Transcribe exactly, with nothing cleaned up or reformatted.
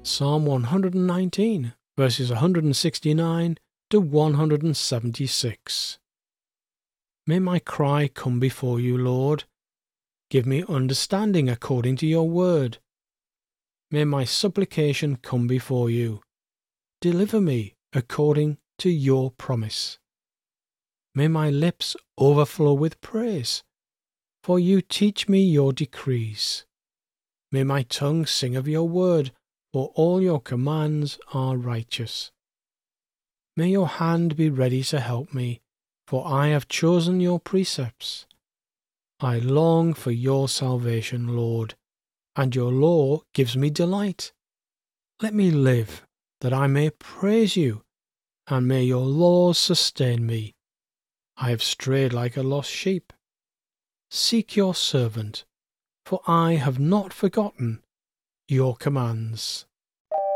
Psalm one hundred nineteen, verses one hundred sixty-nine to one hundred seventy-six. May my cry come before you, Lord. Give me understanding according to your word. May my supplication come before you. Deliver me according to your promise. May my lips overflow with praise, for you teach me your decrees. May my tongue sing of your word, for all your commands are righteous. May your hand be ready to help me, for I have chosen your precepts. I long for your salvation, Lord, and your law gives me delight. Let me live, that I may praise you, and may your laws sustain me. I have strayed like a lost sheep. Seek your servant, for I have not forgotten your commands.